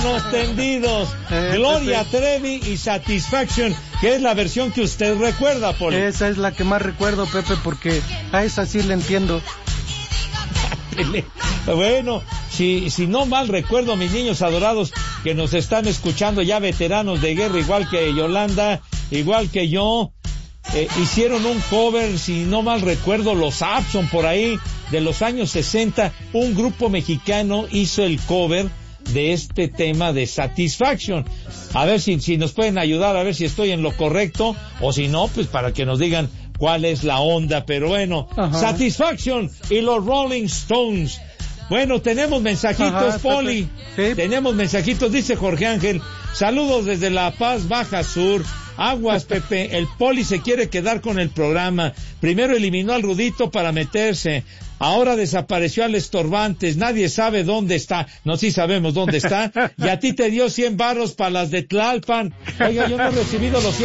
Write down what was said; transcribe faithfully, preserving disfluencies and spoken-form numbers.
Manos Tendidos, Eh, Gloria Pepe. Trevi y Satisfaction, que es la versión que usted recuerda, Poli. Esa es la que más recuerdo, Pepe, porque a esa sí le entiendo. Bueno, si, si no mal recuerdo, mis niños adorados que nos están escuchando, ya veteranos de guerra, igual que Yolanda, igual que yo, eh, hicieron un cover, si no mal recuerdo, los Abson por ahí, de los años sesenta, un grupo mexicano hizo el cover de este tema de Satisfaction. A ver si, si nos pueden ayudar, a ver si estoy en lo correcto, o si no, pues para que nos digan cuál es la onda, pero bueno, Ajá. Satisfaction y los Rolling Stones. Bueno, tenemos mensajitos, Ajá, Poli. Pepe. Sí. Tenemos mensajitos, dice Jorge Ángel. Saludos desde La Paz, Baja Sur. Aguas, Pepe, el Poli se quiere quedar con el programa. Primero eliminó al Rudito para meterse. Ahora desapareció al Estorbantes. Nadie sabe dónde está. No, sí sabemos dónde está. Y a ti te dio cien barros para las de Tlalpan. Oiga, yo no he recibido los cien